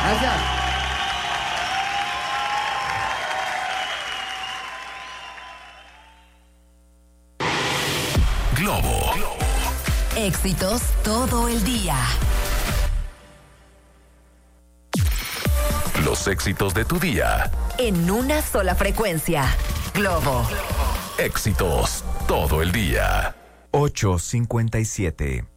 Gracias. Globo. Éxitos todo el día. Los éxitos de tu día. En una sola frecuencia. Globo. Éxitos todo el día. 8:57.